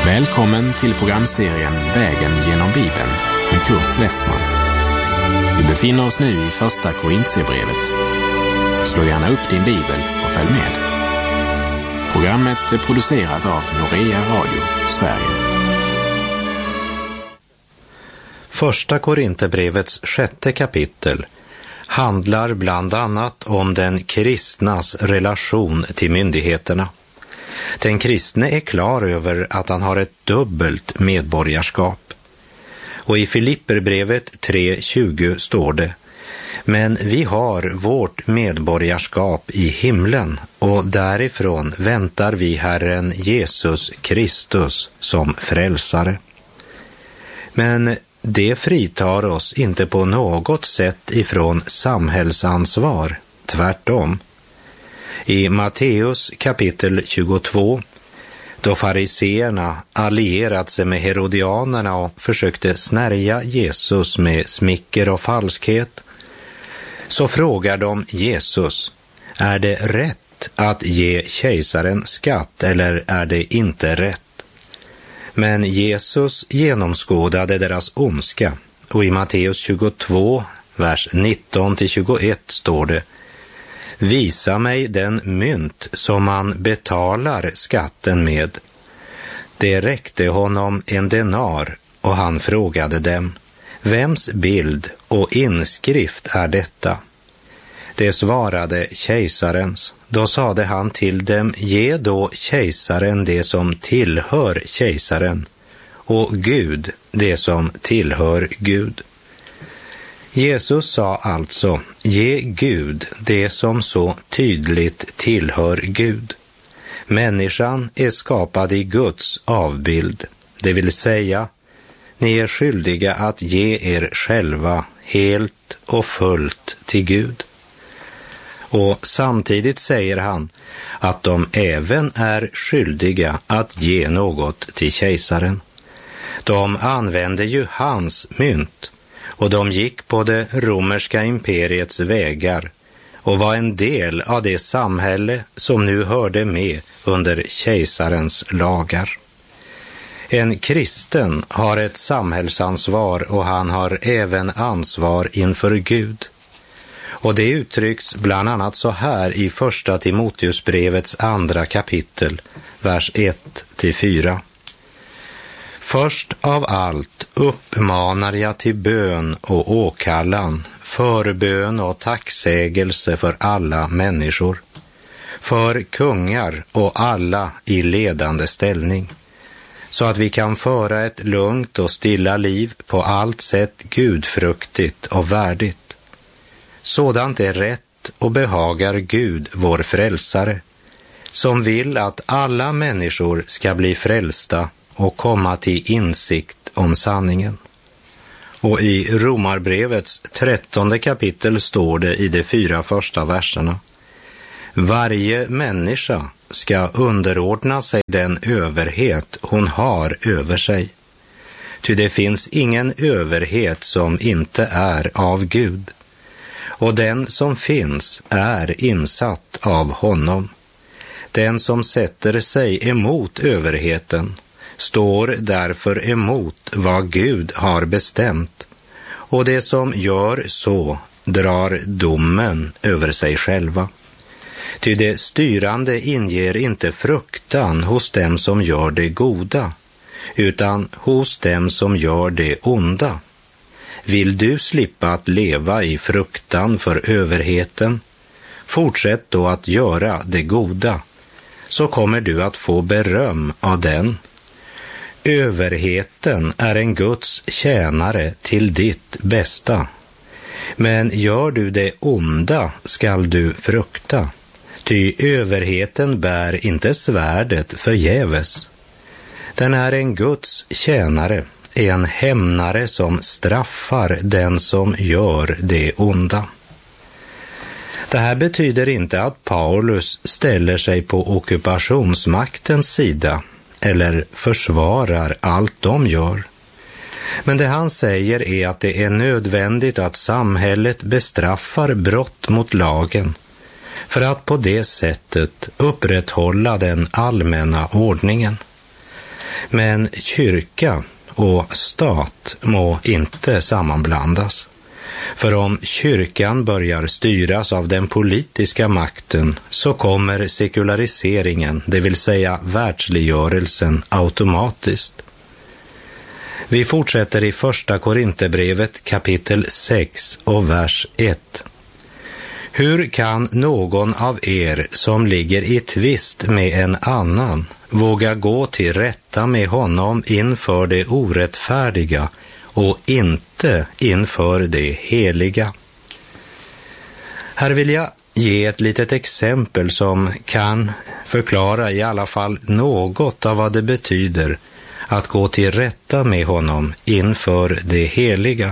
Välkommen till programserien Vägen genom Bibeln med Kurt Westman. Vi befinner oss nu i första Korintierbrevet. Slå gärna upp din bibel och följ med. Programmet är producerat av Norea Radio, Sverige. Första Korinthierbrevets 6:e kapitel handlar bland annat om den kristnas relation till myndigheterna. Den kristne är klar över att han har ett dubbelt medborgarskap. Och i Filipperbrevet 3:20 står det: Men vi har vårt medborgarskap i himlen och därifrån väntar vi Herren Jesus Kristus som frälsare. Men det fritar oss inte på något sätt ifrån samhällsansvar, tvärtom. I Matteus kapitel 22, då fariseerna allierat sig med herodianerna och försökte snärja Jesus med smicker och falskhet, så frågar de Jesus: är det rätt att ge kejsaren skatt eller är det inte rätt? Men Jesus genomskådade deras ondska, och i Matteus 22, vers 19-21 står det: Visa mig den mynt som man betalar skatten med. Det räckte honom en denar, och han frågade dem: Vems bild och inskrift är detta? Det svarade kejsarens. Då sade han till dem: Ge då kejsaren det som tillhör kejsaren, och Gud det som tillhör Gud. Jesus sa alltså: Ge Gud det som så tydligt tillhör Gud. Människan är skapad i Guds avbild, det vill säga, ni är skyldiga att ge er själva helt och fullt till Gud. Och samtidigt säger han att de även är skyldiga att ge något till kejsaren. De använde ju hans mynt, och de gick på det romerska imperiets vägar och var en del av det samhälle som nu hörde med under kejsarens lagar. En kristen har ett samhällsansvar, och han har även ansvar inför Gud. Och det uttrycks bland annat så här i första Timoteusbrevets 2 kapitel, vers 1-4. Först av allt uppmanar jag till bön och åkallan, förbön och tacksägelse för alla människor, för kungar och alla i ledande ställning, så att vi kan föra ett lugnt och stilla liv på allt sätt gudfruktigt och värdigt. Sådant är rätt och behagar Gud, vår frälsare, som vill att alla människor ska bli frälsta och komma till insikt om sanningen. Och i Romarbrevets 13:e kapitel står det i de 4 första verserna: Varje människa ska underordna sig den överhet hon har över sig. Ty det finns ingen överhet som inte är av Gud, och den som finns är insatt av honom. Den som sätter sig emot överheten står därför emot vad Gud har bestämt, och det som gör så drar domen över sig själva. Ty det styrande inger inte fruktan hos dem som gör det goda, utan hos dem som gör det onda. Vill du slippa att leva i fruktan för överheten, fortsätt då att göra det goda, så kommer du att få beröm av den. Överheten är en Guds tjänare till ditt bästa. Men gör du det onda skall du frukta, ty överheten bär inte svärdet förgäves. Den är en Guds tjänare, en hämnare som straffar den som gör det onda. Det här betyder inte att Paulus ställer sig på ockupationsmaktens sida eller försvarar allt de gör. Men det han säger är att det är nödvändigt att samhället bestraffar brott mot lagen för att på det sättet upprätthålla den allmänna ordningen. Men kyrka och stat må inte sammanblandas. För om kyrkan börjar styras av den politiska makten så kommer sekulariseringen, det vill säga världsliggörelsen, automatiskt. Vi fortsätter i första Korinthierbrevet kapitel 6 och vers 1. Hur kan någon av er som ligger i tvist med en annan våga gå till rätta med honom inför det orättfärdiga och inte inför det heliga? Här vill jag ge ett litet exempel som kan förklara i alla fall något av vad det betyder att gå till rätta med honom inför det heliga.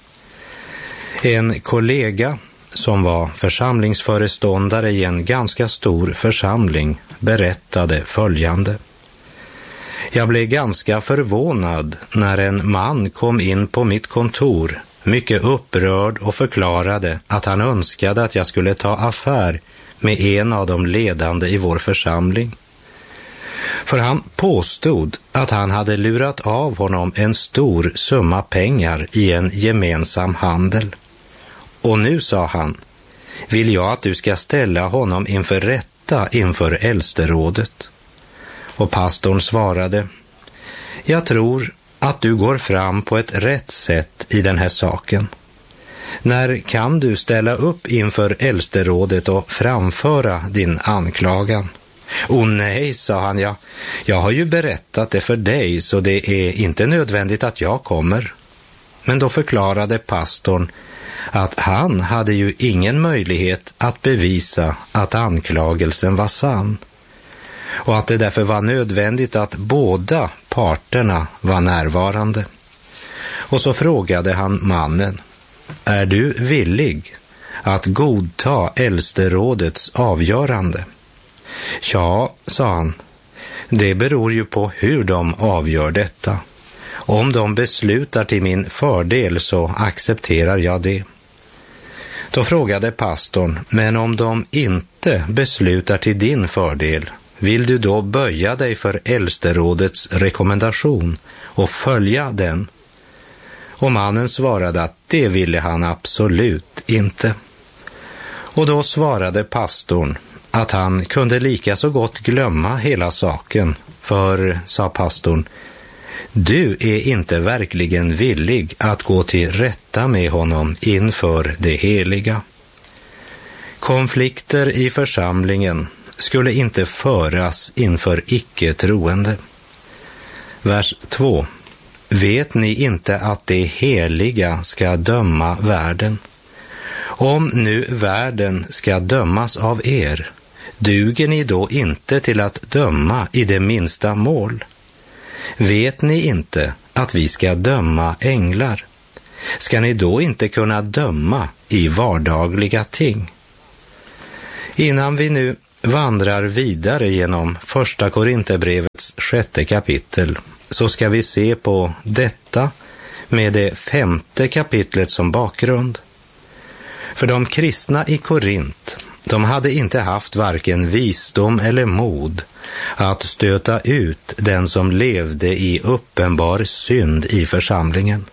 En kollega som var församlingsföreståndare i en ganska stor församling berättade följande. Jag blev ganska förvånad när en man kom in på mitt kontor, mycket upprörd, och förklarade att han önskade att jag skulle ta affär med en av de ledande i vår församling. För han påstod att han hade lurat av honom en stor summa pengar i en gemensam handel. Och nu, sa han, vill jag att du ska ställa honom inför rätta inför äldsterådet. Och pastorn svarade, jag tror att du går fram på ett rätt sätt i den här saken. När kan du ställa upp inför äldsterådet och framföra din anklagan? Nej, sa han, jag har ju berättat det för dig, så det är inte nödvändigt att jag kommer. Men då förklarade pastorn att han hade ju ingen möjlighet att bevisa att anklagelsen var sann, och att det därför var nödvändigt att båda parterna var närvarande. Och så frågade han mannen, är du villig att godta äldsterådets avgörande? Ja, sa han, det beror ju på hur de avgör detta. Om de beslutar till min fördel så accepterar jag det. Då frågade pastorn, men om de inte beslutar till din fördel, vill du då böja dig för äldsterådets rekommendation och följa den? Och mannen svarade att det ville han absolut inte. Och då svarade pastorn att han kunde lika så gott glömma hela saken, för, sa pastorn, du är inte verkligen villig att gå till rätta med honom inför det heliga. Konflikter i församlingen skulle inte föras inför icke-troende. Vers 2. Vet ni inte att det heliga ska döma världen? Om nu världen ska dömas av er, duger ni då inte till att döma i det minsta mål? Vet ni inte att vi ska döma änglar? Ska ni då inte kunna döma i vardagliga ting? Innan vi nu vandrar vidare genom första Korinthierbrevets 6:e kapitel så ska vi se på detta med det 5:e kapitlet som bakgrund. För de kristna i Korint, de hade inte haft varken visdom eller mod att stöta ut den som levde i uppenbar synd i församlingen.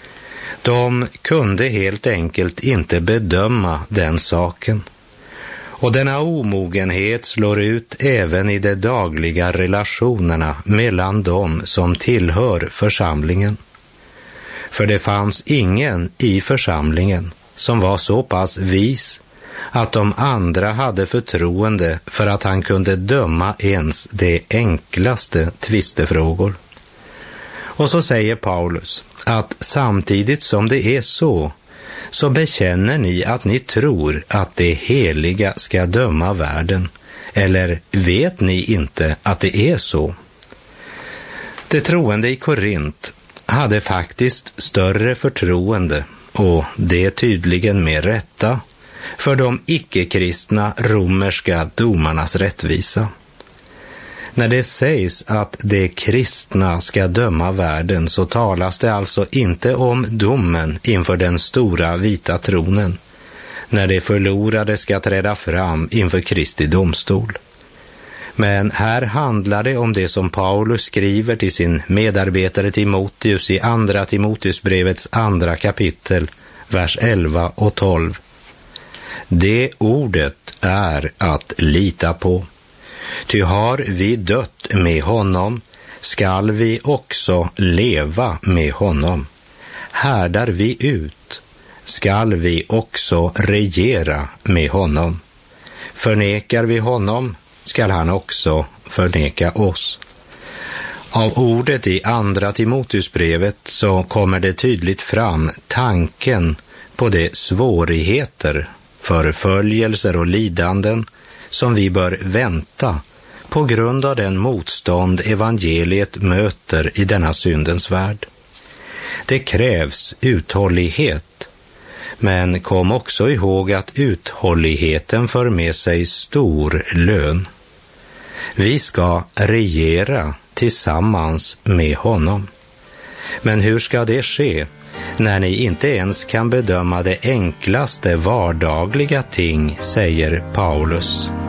De kunde helt enkelt inte bedöma den saken. Och denna omogenhet slår ut även i de dagliga relationerna mellan dem som tillhör församlingen. För det fanns ingen i församlingen som var så pass vis att de andra hade förtroende för att han kunde döma ens de enklaste tvistefrågor. Och så säger Paulus att samtidigt som det är så bekänner ni att ni tror att det heliga ska döma världen, eller vet ni inte att det är så? De troende i Korint hade faktiskt större förtroende, och det tydligen med rätta, för de icke-kristna romerska domarnas rättvisa. När det sägs att de kristna ska döma världen så talas det alltså inte om domen inför den stora vita tronen, när de förlorade ska träda fram inför Kristi domstol. Men här handlar det om det som Paulus skriver till sin medarbetare Timoteus i andra Timoteusbrevets 2 kapitel, vers 11 och 12. Det ordet är att lita på. Ty har vi dött med honom, skall vi också leva med honom. Härdar vi ut, skall vi också regera med honom. Förnekar vi honom, skall han också förneka oss. Av ordet i andra Timoteusbrevet så kommer det tydligt fram tanken på de svårigheter, förföljelser och lidanden som vi bör vänta på grund av den motstånd evangeliet möter i denna syndens värld. Det krävs uthållighet, men kom också ihåg att uthålligheten för med sig stor lön. Vi ska regera tillsammans med honom. Men hur ska det ske när ni inte ens kan bedöma det enklaste vardagliga ting, säger Paulus.